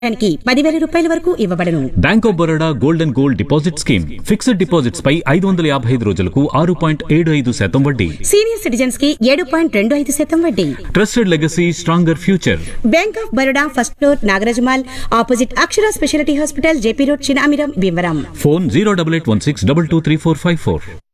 దానికి 10,000 రూపాయల వరకు ఇవ్వబడను. Bank of Baroda gold and gold deposit scheme fixed deposits పై 555 రోజులకు 6.75% వడ్డీ. సీనియర్ సిటిజన్స్ కి 7.25% వడ్డీ. Trusted legacy stronger future. Bank of Baroda first floor Nagaraj mall opposite Akshara speciality hospital JP road Chinamiram Bhimavaram. Phone 08816 223454.